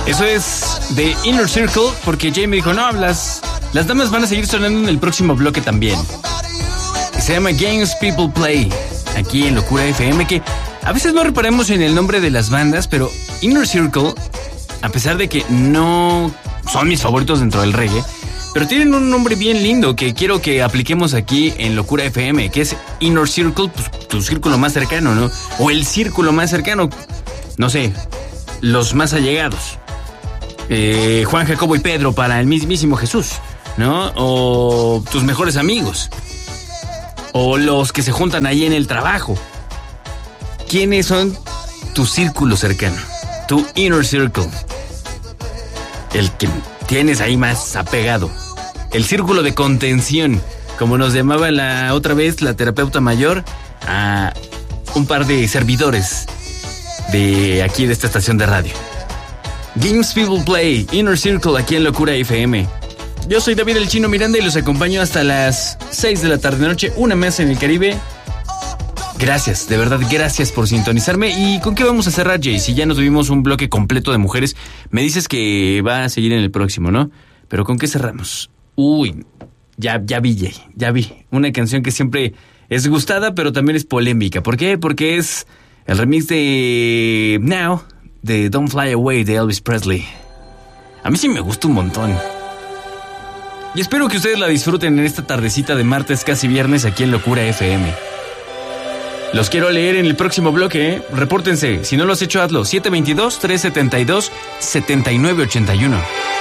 Eso es de Inner Circle, porque Jay me dijo, no, las damas van a seguir sonando en el próximo bloque también. Se llama Games People Play, aquí en Locura FM, que a veces no reparamos en el nombre de las bandas, pero Inner Circle, a pesar de que no son mis favoritos dentro del reggae, pero tienen un nombre bien lindo que quiero que apliquemos aquí en Locura FM, que es Inner Circle, pues tu círculo más cercano, ¿no? O el círculo más cercano, no sé, los más allegados. Juan, Jacobo y Pedro para el mismísimo Jesús, ¿no? O tus mejores amigos. O los que se juntan ahí en el trabajo. ¿Quiénes son tu círculo cercano? Tu Inner Circle. El que tienes ahí más apegado. El círculo de contención, como nos llamaba la otra vez la terapeuta mayor a un par de servidores de aquí de esta estación de radio. Games People Play, Inner Circle, aquí en Locura FM. Yo soy David el Chino Miranda y los acompaño hasta las 6 de la tarde noche, una más en el Caribe. Gracias, de verdad, gracias por sintonizarme. ¿Y con qué vamos a cerrar, Jay? Si ya nos tuvimos un bloque completo de mujeres, me dices que va a seguir en el próximo, ¿no? Pero ¿con qué cerramos? Uy, ya vi, Jay, ya vi. Una canción que siempre es gustada, pero también es polémica. ¿Por qué? Porque es el remix de Now, de Don't Fly Away, de Elvis Presley. A mí sí me gusta un montón. Y espero que ustedes la disfruten en esta tardecita de martes, casi viernes, aquí en Locura FM. Los quiero leer en el próximo bloque, ¿eh? Repórtense. Si no lo has hecho, hazlo. 722-372-7981.